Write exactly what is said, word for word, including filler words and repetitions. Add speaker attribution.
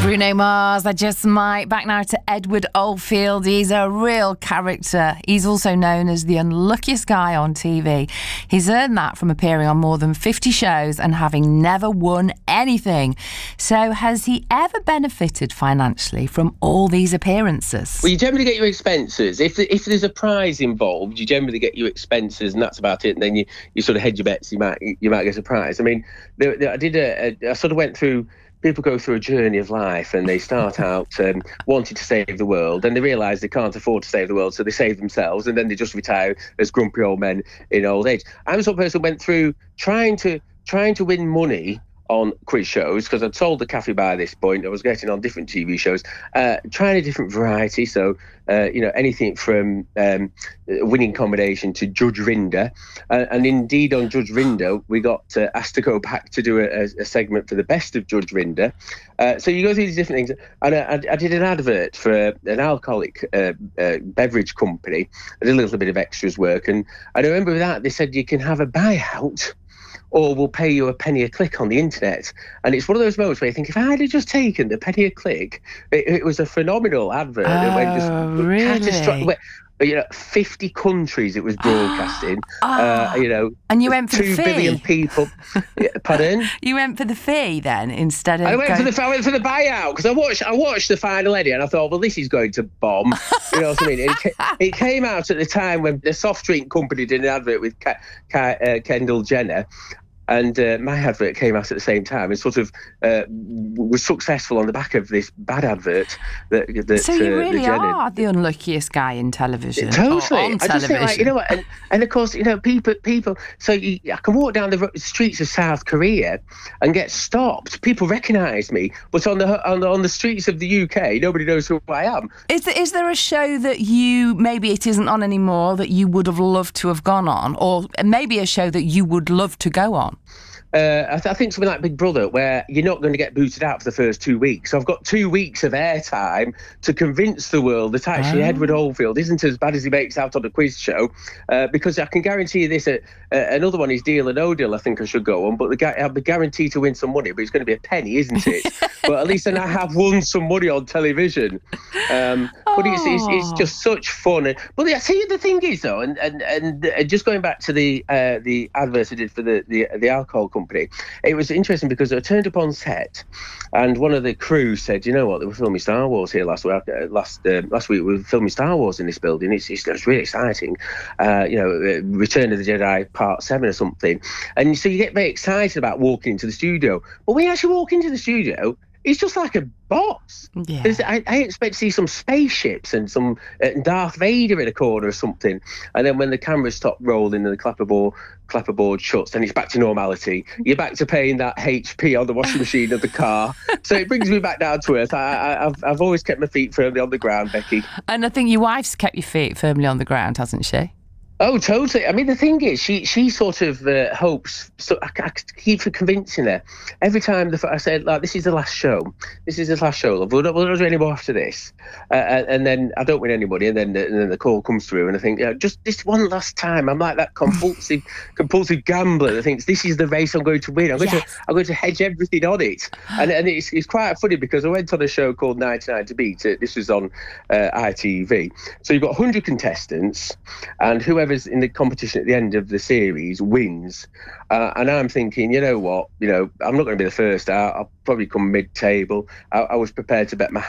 Speaker 1: Bruno Mars, I Just Might. Back now to Edward Oldfield. He's a real character. He's also known as the unluckiest guy on T V. He's earned that from appearing on more than fifty shows and having never won anything. So has he ever benefited financially from all these appearances?
Speaker 2: Well, you generally get your expenses. If if there's a prize involved, you generally get your expenses, and that's about it. And then you, you sort of hedge your bets. You might you might get a prize. I mean, there, there, I did a, a I sort of went through. People go through a journey of life and they start out um, wanting to save the world, and they realise they can't afford to save the world, so they save themselves, and then they just retire as grumpy old men in old age. I'm the sort of person who went through trying to trying to win money on quiz shows, because I'd sold the cafe by this point. I was getting on different T V shows, uh, trying a different variety. So, uh, you know, anything from um, winning combination to Judge Rinder. Uh, and indeed, on Judge Rinder, we got uh, asked to go back to do a, a segment for the best of Judge Rinder. Uh, so you go through these different things. And I, I did an advert for an alcoholic uh, uh, beverage company. I did a little bit of extras work. And I remember with that, they said you can have a buyout, or we'll pay you a penny a click on the internet. And it's one of those moments where you think, if I had just taken the penny a click, it, it was a phenomenal advert.
Speaker 1: Oh,
Speaker 2: it went just
Speaker 1: really?
Speaker 2: catastrophic. You know, fifty countries it was broadcasting.
Speaker 1: Oh,
Speaker 2: uh, you know,
Speaker 1: and you went for
Speaker 2: two
Speaker 1: the fee.
Speaker 2: billion people. Pardon?
Speaker 1: You went for the fee then instead of.
Speaker 2: I went
Speaker 1: going...
Speaker 2: for the I went for the buyout because I watched I watched the final edit and I thought, well, this is going to bomb. You know what I mean? It, it came out at the time when the soft drink company did an advert with Ka- Ka- uh, Kendall Jenner. And uh, my advert came out at the same time and sort of uh, was successful on the back of this bad advert. That, that,
Speaker 1: so you
Speaker 2: uh,
Speaker 1: really
Speaker 2: Jenner...
Speaker 1: are the unluckiest guy in television.
Speaker 2: Totally.
Speaker 1: On
Speaker 2: I
Speaker 1: television.
Speaker 2: just think, like, you know what? And, and of course, you know, people, people. So you, I can walk down the streets of South Korea and get stopped. People recognise me, but on the on the on the streets of the U K, nobody knows who I am.
Speaker 1: Is there, is there a show that you maybe it isn't on anymore that you would have loved to have gone on, or maybe a show that you would love to go on?
Speaker 2: Uh, I, th- I think something like Big Brother, where you're not going to get booted out for the first two weeks. So I've got two weeks of airtime to convince the world that actually oh. Edward Oldfield isn't as bad as he makes out on the quiz show. Uh, because I can guarantee you this, uh, uh, another one is Deal or No Deal, I think I should go on. But the guy, I'll be guaranteed to win some money, but it's going to be a penny, isn't it? But at least then I have won some money on television. Um, but it's, it's it's just such fun. And, but I tell you, the thing is, though, and and, and just going back to the uh, the advert I did for the, the, the alcohol company, it was interesting because I turned up on set and one of the crew said, you know what, they were filming Star Wars here last week. Uh, last uh, last week we were filming Star Wars in this building. It's, it's, it's really exciting. Uh, you know, uh, Return of the Jedi Part seven or something. And so you get very excited about walking into the studio. But when you actually walk into the studio, it's just like a box.
Speaker 1: Yeah.
Speaker 2: I, I expect to see some spaceships and some uh, Darth Vader in a corner or something. And then when the cameras stop rolling and the clapperboard, clapperboard shuts, then it's back to normality. You're back to paying that H P on the washing machine of the car. So it brings me back down to earth. I, I, I've, I've always kept my feet firmly on the ground, Becky.
Speaker 1: And I think your wife's kept your feet firmly on the ground, hasn't she?
Speaker 2: Oh, totally. I mean, the thing is, she she sort of uh, hopes. So I, I keep convincing her every time. The I said, like, this is the last show. This is the last show. We'll not, we'll not do any more after this. Uh, and then I don't win anybody. And then the, and then the call comes through, and I think, yeah, just this one last time. I'm like that compulsive compulsive gambler that thinks this is the race I'm going to win. I'm going yes. to I'm going to hedge everything on it. And and it's it's quite funny because I went on a show called ninety-nine to Beat. This was on uh, I T V. So you've got one hundred contestants, and whoever whoever's in the competition at the end of the series wins. Uh, and I'm thinking, you know what, you know, I'm not going to be the first out. I'll probably come mid-table. I, I was prepared to bet my